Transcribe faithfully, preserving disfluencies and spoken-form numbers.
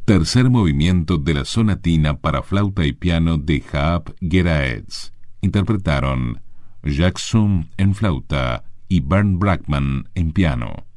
Tercer movimiento de la sonatina para flauta y piano de Jaap Geraerts. Interpretaron Jack Sum en flauta y Bernd Brackmann en piano.